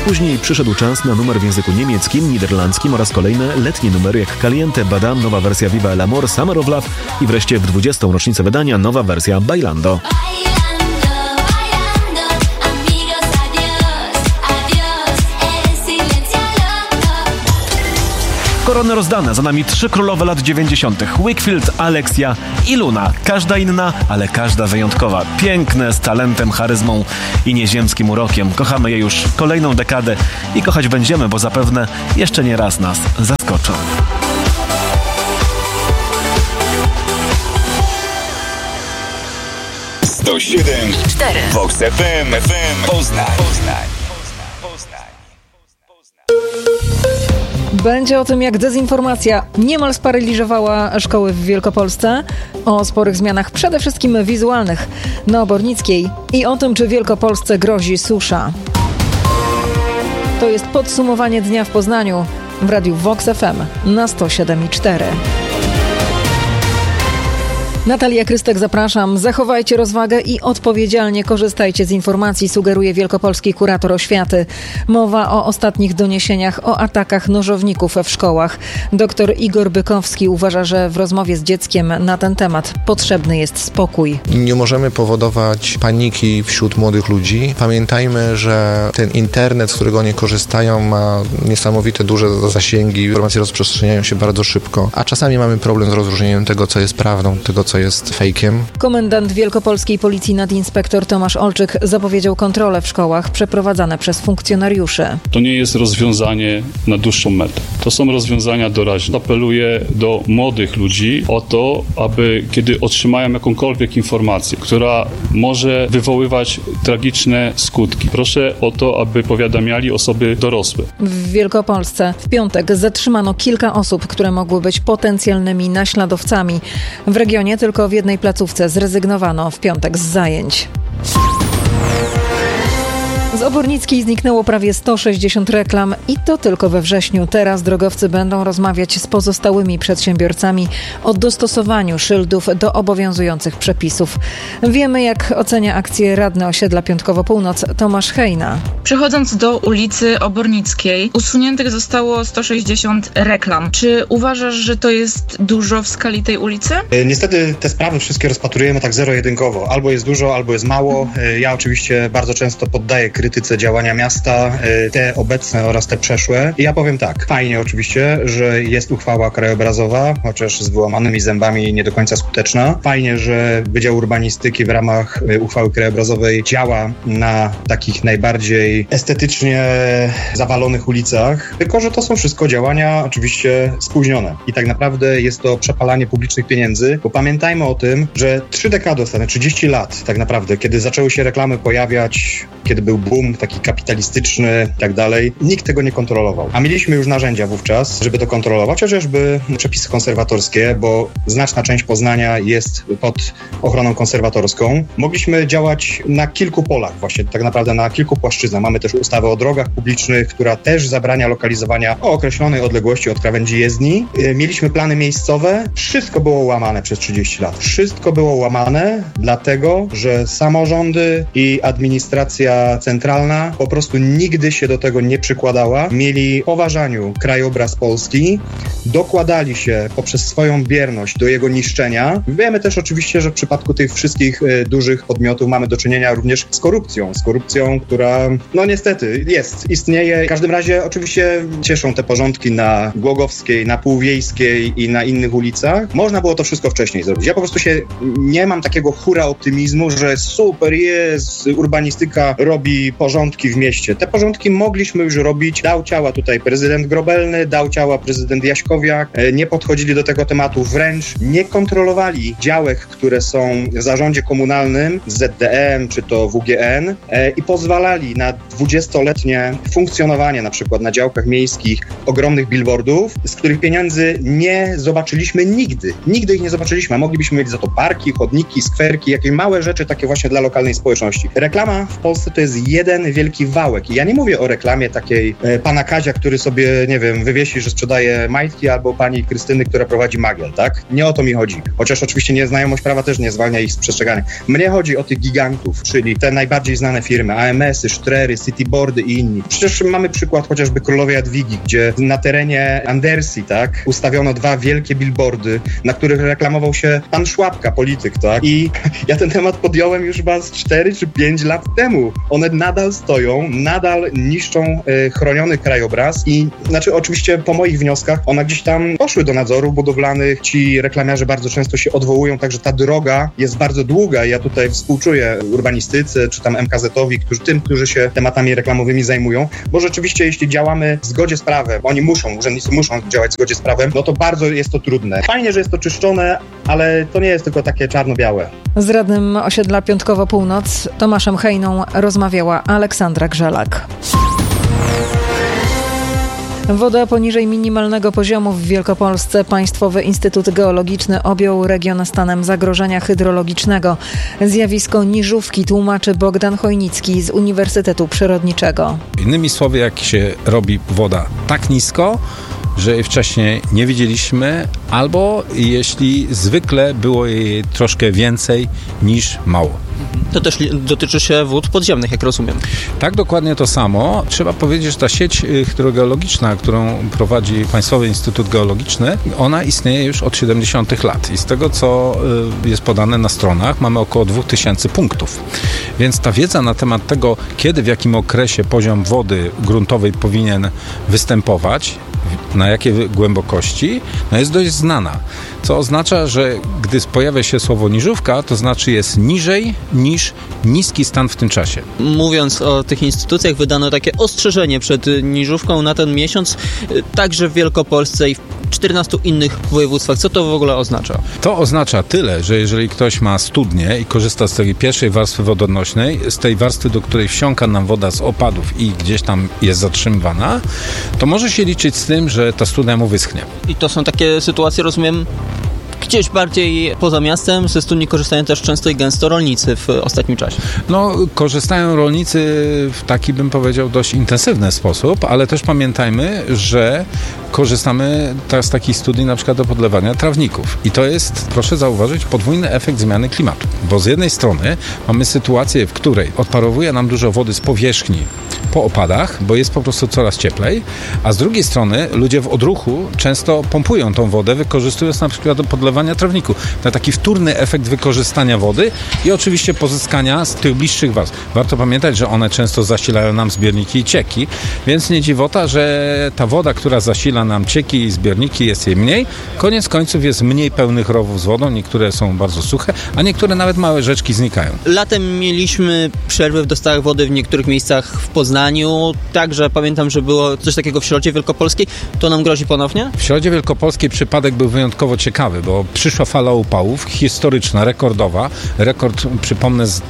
Później przyszedł czas na numer w języku niemieckim, niderlandzkim oraz kolejne letnie numery jak Caliente, Badam, nowa wersja Viva el Amor, Summer of Love i wreszcie w 20. rocznicę wydania nowa wersja Bailando. Korony rozdane, za nami 3 królowe lat 90. Wakefield, Alexia i Luna. Każda inna, ale każda wyjątkowa. Piękne, z talentem, charyzmą i nieziemskim urokiem. Kochamy je już kolejną dekadę i kochać będziemy, bo zapewne jeszcze nie raz nas zaskoczą. To 7,4 Vox FM Poznań. Będzie o tym, jak dezinformacja niemal sparaliżowała szkoły w Wielkopolsce, o sporych zmianach przede wszystkim wizualnych na Obornickiej i o tym, czy Wielkopolsce grozi susza. To jest podsumowanie dnia w Poznaniu w radiu Vox FM na 107,4. Natalia Krystek, zapraszam. Zachowajcie rozwagę i odpowiedzialnie korzystajcie z informacji, sugeruje wielkopolski kurator oświaty. Mowa o ostatnich doniesieniach o atakach nożowników w szkołach. Dr Igor Bykowski uważa, że w rozmowie z dzieckiem na ten temat potrzebny jest spokój. Nie możemy powodować paniki wśród młodych ludzi. Pamiętajmy, że ten internet, z którego oni korzystają, ma niesamowite duże zasięgi. Informacje rozprzestrzeniają się bardzo szybko, a czasami mamy problem z rozróżnieniem tego, co jest prawdą, tego, co jest fejkiem. Komendant wielkopolskiej policji nadinspektor Tomasz Olczyk zapowiedział kontrole w szkołach przeprowadzane przez funkcjonariuszy. To nie jest rozwiązanie na dłuższą metę. To są rozwiązania doraźne. Apeluję do młodych ludzi o to, aby kiedy otrzymają jakąkolwiek informację, która może wywoływać tragiczne skutki, proszę o to, aby powiadamiali osoby dorosłe. W Wielkopolsce w piątek zatrzymano kilka osób, które mogły być potencjalnymi naśladowcami. W regionie tylko w jednej placówce zrezygnowano w piątek z zajęć. Z Obornickiej zniknęło prawie 160 reklam i to tylko we wrześniu. Teraz drogowcy będą rozmawiać z pozostałymi przedsiębiorcami o dostosowaniu szyldów do obowiązujących przepisów. Wiemy, jak ocenia akcję radny osiedla Piątkowo-Północ Tomasz Hejna. Przechodząc do ulicy Obornickiej, usuniętych zostało 160 reklam. Czy uważasz, że to jest dużo w skali tej ulicy? Niestety te sprawy wszystkie rozpatrujemy tak zero-jedynkowo. Albo jest dużo, albo jest mało. Ja oczywiście bardzo często poddaję krytyce działania miasta, te obecne oraz te przeszłe. I ja powiem tak, fajnie oczywiście, że jest uchwała krajobrazowa, chociaż z wyłamanymi zębami nie do końca skuteczna. Fajnie, że Wydział Urbanistyki w ramach uchwały krajobrazowej działa na takich najbardziej estetycznie zawalonych ulicach, tylko że to są wszystko działania oczywiście spóźnione. I tak naprawdę jest to przepalanie publicznych pieniędzy, bo pamiętajmy o tym, że 3 dekady ostatnie, 30 lat tak naprawdę, kiedy zaczęły się reklamy pojawiać, kiedy był boom taki kapitalistyczny i tak dalej, nikt tego nie kontrolował. A mieliśmy już narzędzia wówczas, żeby to kontrolować, chociażby przepisy konserwatorskie, bo znaczna część Poznania jest pod ochroną konserwatorską. Mogliśmy działać na kilku polach właśnie, tak naprawdę na kilku płaszczyznach. Mamy też ustawę o drogach publicznych, która też zabrania lokalizowania o określonej odległości od krawędzi jezdni. Mieliśmy plany miejscowe. Wszystko było łamane przez 30 lat. Wszystko było łamane dlatego, że samorządy i administracja centralna po prostu nigdy się do tego nie przykładała. Mieli w poważaniu krajobraz Polski, dokładali się poprzez swoją bierność do jego niszczenia. Wiemy też oczywiście, że w przypadku tych wszystkich dużych podmiotów mamy do czynienia również z korupcją. Z korupcją, która no niestety istnieje. W każdym razie oczywiście cieszą te porządki na Głogowskiej, na Półwiejskiej i na innych ulicach. Można było to wszystko wcześniej zrobić. Ja po prostu nie mam takiego hura optymizmu, że super jest, urbanistyka robi porządki w mieście. Te porządki mogliśmy już robić. Dał ciała tutaj prezydent Grobelny, dał ciała prezydent Jaśkowiak. Nie podchodzili do tego tematu, wręcz nie kontrolowali działek, które są w zarządzie komunalnym, ZDM czy to WGN i pozwalali na 20-letnie funkcjonowanie na przykład na działkach miejskich ogromnych billboardów, z których pieniędzy nie zobaczyliśmy nigdy. Nigdy ich nie zobaczyliśmy, a moglibyśmy mieć za to parki, chodniki, skwerki, jakieś małe rzeczy takie właśnie dla lokalnej społeczności. Reklama w Polsce to jest jeden wielki wałek. I ja nie mówię o reklamie takiej pana Kazia, który sobie, nie wiem, wywiesi, że sprzedaje majtki, albo pani Krystyny, która prowadzi magiel, tak? Nie o to mi chodzi. Chociaż oczywiście nieznajomość prawa też nie zwalnia ich z przestrzegania. Mnie chodzi o tych gigantów, czyli te najbardziej znane firmy, AMS-y, Sztrery, Cityboardy i inni. Przecież mamy przykład chociażby Królowej Jadwigi, gdzie na terenie Andersji, tak, ustawiono 2 wielkie billboardy, na których reklamował się pan Szłapka, polityk, tak? I ja ten temat podjąłem już chyba z 4 czy 5 lat temu. One nadal stoją, nadal niszczą chroniony krajobraz i, znaczy oczywiście po moich wnioskach, one gdzieś tam poszły do nadzorów budowlanych. Ci reklamiarze bardzo często się odwołują, także ta droga jest bardzo długa i ja tutaj współczuję urbanistyce czy tam MKZ-owi, którzy się tematami reklamowymi zajmują, bo rzeczywiście jeśli działamy w zgodzie z prawem, urzędnicy muszą działać w zgodzie z prawem, no to bardzo jest to trudne. Fajnie, że jest to czyszczone, ale to nie jest tylko takie czarno-białe. Z radnym osiedla Piątkowo Północ Tomaszem Hejną rozmawiała Aleksandra Grzelak. Woda poniżej minimalnego poziomu w Wielkopolsce. Państwowy Instytut Geologiczny objął region stanem zagrożenia hydrologicznego. Zjawisko niżówki tłumaczy Bogdan Chojnicki z Uniwersytetu Przyrodniczego. Innymi słowy, jak się robi woda tak nisko, że jej wcześniej nie widzieliśmy, albo jeśli zwykle było jej troszkę więcej niż mało. To też dotyczy się wód podziemnych, jak rozumiem. Tak, dokładnie to samo. Trzeba powiedzieć, że ta sieć hydrogeologiczna, którą prowadzi Państwowy Instytut Geologiczny, ona istnieje już od 70 lat i z tego, co jest podane na stronach, mamy około 2000 punktów. Więc ta wiedza na temat tego, kiedy, w jakim okresie poziom wody gruntowej powinien występować, na jakie głębokości, jest dość znana. Co oznacza, że gdy pojawia się słowo niżówka, to znaczy jest niżej niż niski stan w tym czasie. Mówiąc o tych instytucjach, wydano takie ostrzeżenie przed niżówką na ten miesiąc, także w Wielkopolsce i w 14 innych województwach. Co to w ogóle oznacza? To oznacza tyle, że jeżeli ktoś ma studnię i korzysta z tej pierwszej warstwy wodoodnośnej, z tej warstwy, do której wsiąka nam woda z opadów i gdzieś tam jest zatrzymywana, to może się liczyć z tym, że ta studnia mu wyschnie. I to są takie sytuacje, rozumiem, gdzieś bardziej poza miastem. Ze studni korzystają też często i gęsto rolnicy w ostatnim czasie. Korzystają rolnicy w taki, bym powiedział, dość intensywny sposób, ale też pamiętajmy, że korzystamy z takich studni na przykład do podlewania trawników. I to jest, proszę zauważyć, podwójny efekt zmiany klimatu. Bo z jednej strony mamy sytuację, w której odparowuje nam dużo wody z powierzchni po opadach, bo jest po prostu coraz cieplej, a z drugiej strony ludzie w odruchu często pompują tą wodę, wykorzystując na przykład do podlewania trawników. To taki wtórny efekt wykorzystania wody i oczywiście pozyskania z tych bliższych warstw. Warto pamiętać, że one często zasilają nam zbiorniki i cieki, więc nie dziwota, że ta woda, która zasila nam cieki i zbiorniki, jest jej mniej. Koniec końców jest mniej pełnych rowów z wodą, niektóre są bardzo suche, a niektóre nawet małe rzeczki znikają. Latem mieliśmy przerwy w dostawach wody w niektórych miejscach w Poznaniu. Także pamiętam, że było coś takiego w Środzie Wielkopolskiej. To nam grozi ponownie? W Środzie Wielkopolskiej przypadek był wyjątkowo ciekawy, bo przyszła fala upałów, historyczna, rekordowa. Rekord, przypomnę, z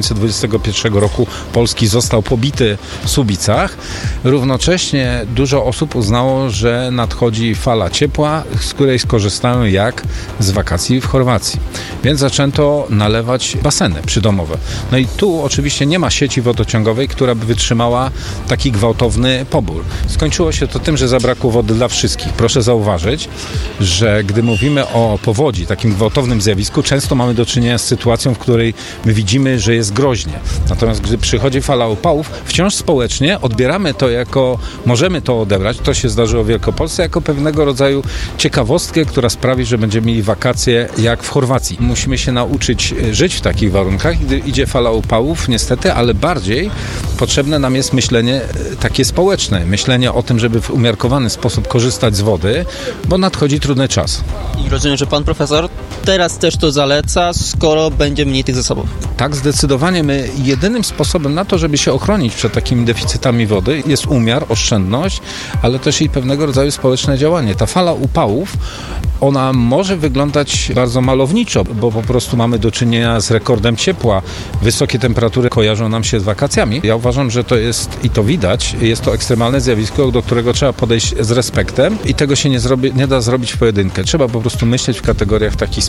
1921 roku Polski został pobity w Słubicach. Równocześnie dużo osób uznało, że nadchodzi fala ciepła, z której skorzystają jak z wakacji w Chorwacji. Więc zaczęto nalewać baseny przydomowe. I tu oczywiście nie ma sieci wodociągowej, która by wytrzymała taki gwałtowny pobór. Skończyło się to tym, że zabrakło wody dla wszystkich. Proszę zauważyć, że gdy mówimy o powodzi, takim gwałtownym zjawisku, często mamy do czynienia z sytuacją, w której my widzimy, że jest groźnie. Natomiast gdy przychodzi fala upałów, wciąż społecznie odbieramy to jako, możemy to odebrać, to się zdarzyło w Wielkopolsce, jako pewnego rodzaju ciekawostkę, która sprawi, że będziemy mieli wakacje jak w Chorwacji. Musimy się nauczyć żyć w takich warunkach, gdy idzie fala upałów, niestety, ale bardziej potrzebne nam jest myślenie takie społeczne, myślenie o tym, żeby w umiarkowany sposób korzystać z wody, bo nadchodzi trudny czas. I rozumiem, że pan profesor teraz też to zaleca, skoro będzie mniej tych zasobów. Tak, zdecydowanie. My jedynym sposobem na to, żeby się ochronić przed takimi deficytami wody, jest umiar, oszczędność, ale też i pewnego rodzaju społeczne działanie. Ta fala upałów, ona może wyglądać bardzo malowniczo, bo po prostu mamy do czynienia z rekordem ciepła. Wysokie temperatury kojarzą nam się z wakacjami. Ja uważam, że to jest, i to widać, jest to ekstremalne zjawisko, do którego trzeba podejść z respektem i tego się nie da zrobić w pojedynkę. Trzeba po prostu myśleć w kategoriach w taki sposób.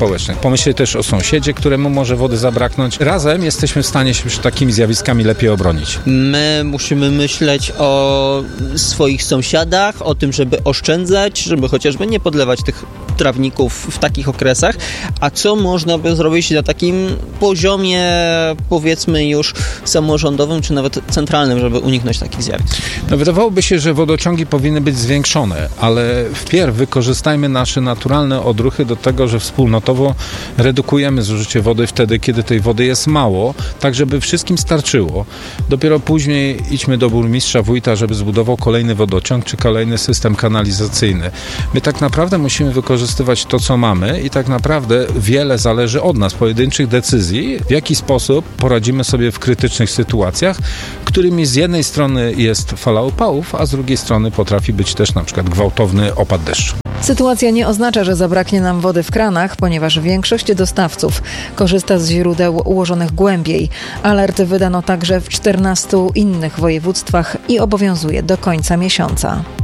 społecznych. Pomyśleć też o sąsiedzie, któremu może wody zabraknąć. Razem jesteśmy w stanie się przed takimi zjawiskami lepiej obronić. My musimy myśleć o swoich sąsiadach, o tym, żeby oszczędzać, żeby chociażby nie podlewać tych trawników w takich okresach. A co można by zrobić na takim poziomie, powiedzmy już samorządowym, czy nawet centralnym, żeby uniknąć takich zjawisk? No, wydawałoby się, że wodociągi powinny być zwiększone, ale wpierw wykorzystajmy nasze naturalne odruchy do tego, że wspólnotowo redukujemy zużycie wody wtedy, kiedy tej wody jest mało, tak żeby wszystkim starczyło. Dopiero później idźmy do burmistrza, wójta, żeby zbudował kolejny wodociąg czy kolejny system kanalizacyjny. My tak naprawdę musimy wykorzystywać to, co mamy i tak naprawdę wiele zależy od nas, pojedynczych decyzji, w jaki sposób poradzimy sobie w krytycznych sytuacjach, którymi z jednej strony jest fala upałów, a z drugiej strony potrafi być też na przykład gwałtowny opad deszczu. Sytuacja nie oznacza, że zabraknie nam wody w kranach, ponieważ większość dostawców korzysta z źródeł ułożonych głębiej. Alert wydano także w 14 innych województwach i obowiązuje do końca miesiąca.